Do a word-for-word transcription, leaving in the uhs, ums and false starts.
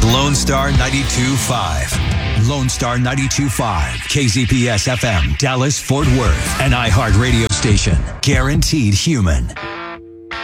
Lone Star ninety-two point five. Lone Star ninety-two point five. K Z P S F M, Dallas, Fort Worth. An iHeart radio station. Guaranteed human.